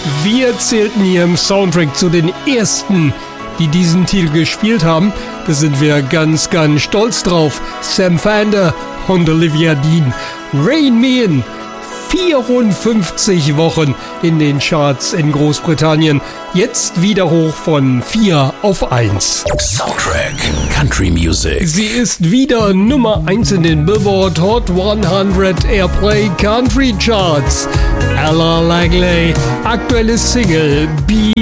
Wir zählten hier im Soundtrack zu den ersten, die diesen Titel gespielt haben. Da sind wir ganz, ganz stolz drauf. Sam Fender und Olivia Dean. Rain Me In. 54 Wochen in den Charts in Großbritannien. Jetzt wieder hoch von 4 auf 1. Soundtrack Country Music. Sie ist wieder Nummer 1 in den Billboard Hot 100 Airplay Country Charts. Ella Langley, aktuelle Single Be